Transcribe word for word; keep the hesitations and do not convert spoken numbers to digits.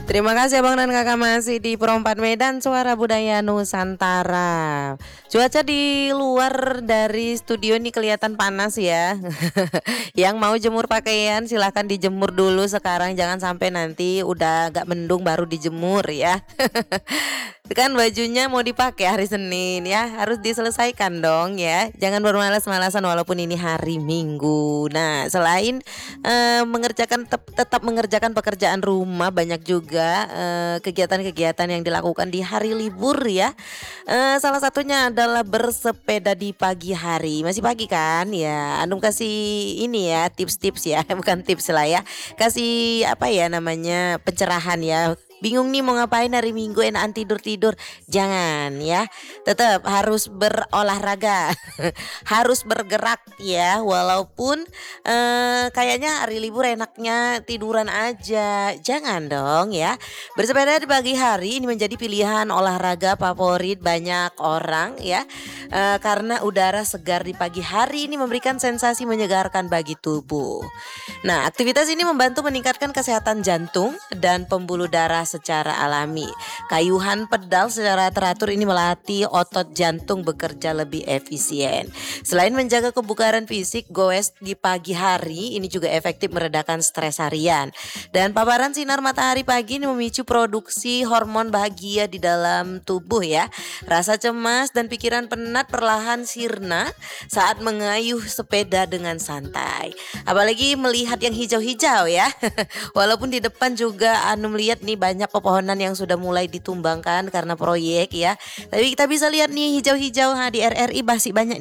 Terima kasih Abang dan Kakak masih di Pro empat Medan Suara Budaya Nusantara. Cuaca di luar dari studio nih kelihatan panas ya. Yang mau jemur pakaian silahkan dijemur dulu sekarang, jangan sampai nanti udah agak mendung baru dijemur ya. Kan bajunya mau dipakai hari Senin ya, harus diselesaikan dong ya. Jangan bermalas-malasan walaupun ini hari Minggu. Nah, selain eh, mengerjakan tep- tetap mengerjakan pekerjaan rumah, banyak juga eh, kegiatan-kegiatan yang dilakukan di hari libur ya. Eh, salah satunya adalah bersepeda di pagi hari. Masih pagi kan? Ya, Anum kasih ini ya tips-tips ya, bukan tips lah ya. Kasih apa ya namanya pencerahan ya. Bingung nih mau ngapain hari Minggu enakan tidur-tidur. Jangan ya. Tetap harus berolahraga. Harus bergerak ya. Walaupun eh, kayaknya hari libur enaknya tiduran aja. Jangan dong ya. Bersepeda di pagi hari ini menjadi pilihan olahraga favorit banyak orang ya. Eh, karena udara segar di pagi hari ini memberikan sensasi menyegarkan bagi tubuh. Nah, aktivitas ini membantu meningkatkan kesehatan jantung dan pembuluh darah secara alami. Kayuhan pedal secara teratur ini melatih otot jantung bekerja lebih efisien. Selain menjaga kebugaran fisik, goes di pagi hari ini juga efektif meredakan stres harian. Dan paparan sinar matahari pagi ini memicu produksi hormon bahagia di dalam tubuh ya. Rasa cemas dan pikiran penat perlahan sirna saat mengayuh sepeda dengan santai. Apalagi melihat yang hijau-hijau ya. Walaupun di depan juga anu melihat nih banyak pepohonan yang sudah mulai ditumbangkan karena proyek ya. Tapi kita bisa lihat nih hijau-hijau ha, di R R I masih banyak